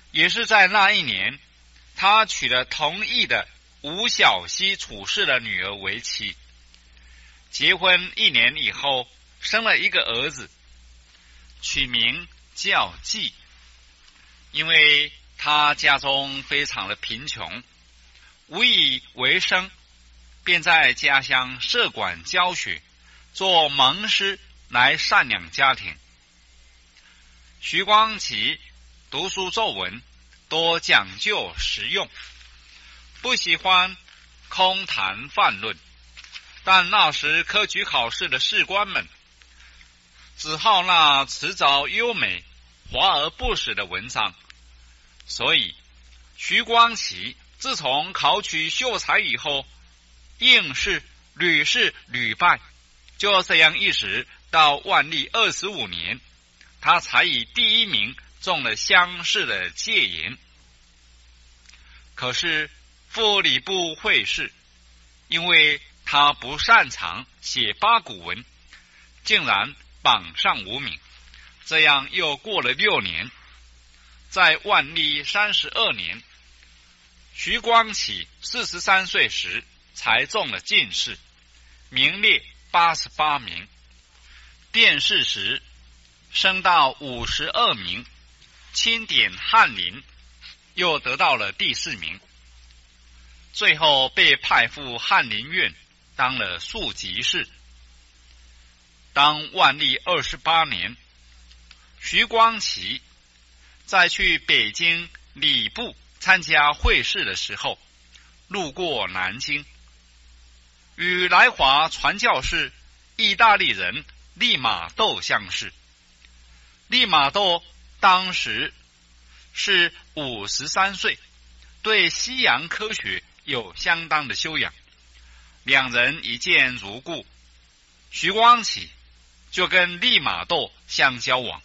也是在那一年，他娶了同邑的吴小西处士的女儿为妻。结婚1年以后，生了一个儿子，取名叫季。因为他家中非常的贫穷，无以为生，便在家乡设馆教学，做蒙师来赡养家庭。徐光启读书作文多讲究实用，不喜欢空谈泛论，但那时科举考试的士官们只好那辞藻优美、华而不实的文章，所以徐光启自从考取秀才以后，应试屡败，就这样一直到万历25年，他才以第1名中了乡试的解言。可是赴礼部会试，因为他不擅长写八股文，竟然榜上无名。这样又过了6年，在万历32年，徐光启43岁时才中了进士，名列88名。殿试时升到52名，钦点翰林，又得到了第4名。最后被派赴翰林院当了庶吉士。当万历28年，徐光启在去北京礼部参加会试的时候，路过南京，与来华传教士意大利人利玛窦相识。利玛窦当时是53岁，对西洋科学有相当的修养，两人一见如故，徐光启就跟利玛窦相交往。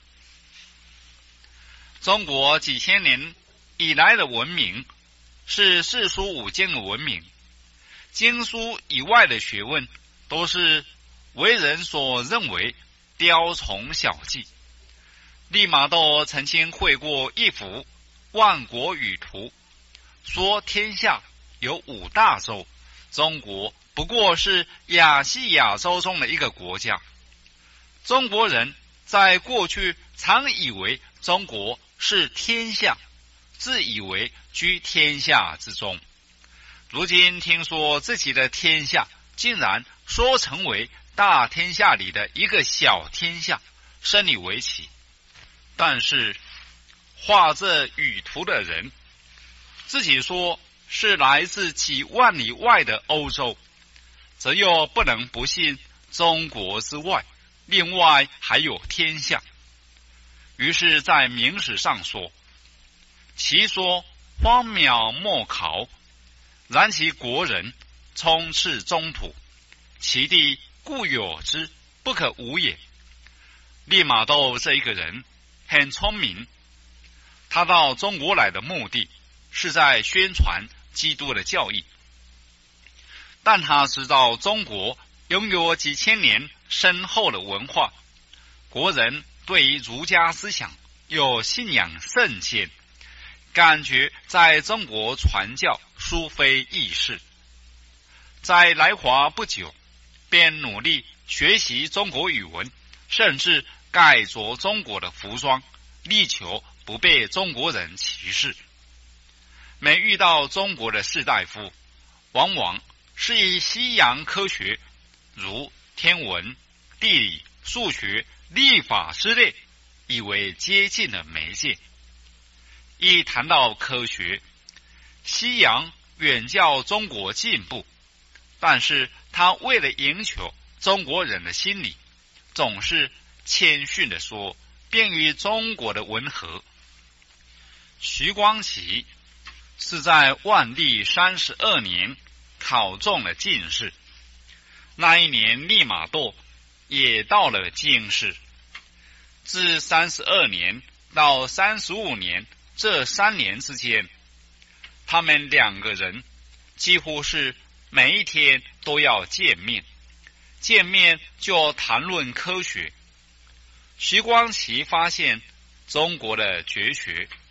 中国几千年以来的文明是四书5经的文明，经书以外的学问都是为人所认为雕虫小技。利玛窦曾经绘过一幅《万国语图》，说天下有5大洲，中国不过是亚细亚洲中的一个国家。中国人在过去常以为中国是天下，自以为居天下之中，如今听说自己的天下竟然说成为大天下里的一个小天下，深以为奇。但是画这语图的人自己说是来自几万里外的欧洲，则又不能不信中国之外另外还有天下。于是在明史上说，其说荒渺莫考，然其国人充斥中土，其地固有之，不可无也。利玛窦这一个人很聪明，他到中国来的目的是在宣传基督的教义，但他知道中国拥有几千年深厚的文化，国人对于儒家思想有信仰甚坚，感觉在中国传教殊非易事。在来华不久，便努力学习中国语文，甚至改着中国的服装，力求不被中国人歧视。每遇到中国的士大夫，往往是以西洋科学如天文、地理、数学、历法之类以为接近的媒介。一谈到科学，西洋远较中国进步，但是他为了赢求中国人的心理，总是谦逊地说便于中国的文和。徐光启是在万历32年考中了进士，那一年利玛窦也到了进士。自32年到35年这3年之间，他们2个人几乎是每一天都要见面，见面就谈论科学。徐光启发现中国的绝学